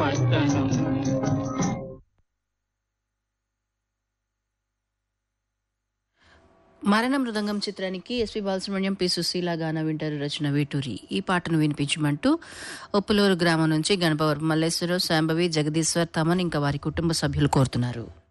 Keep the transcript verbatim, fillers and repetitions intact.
మస్తకం. మరణ మృదంగం చిత్రానికి SP Balasubrahmanyam, P Susheela గాన వింటారు. రచన వేటూరి. ఈ పాటను వినిపించమంటూ ఉప్పులూరు గ్రామం నుంచి గణపవరపు మల్లేశ్వరరావు, శాంభవి, జగదీశ్వర్, తమన్ ఇంకా వారి కుటుంబ సభ్యులు కోరుతున్నారు.